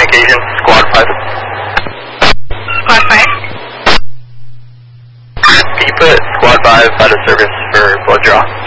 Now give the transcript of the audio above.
occasion, Squad 5. Squad 5. Can you put Squad 5 out of service for blood draw?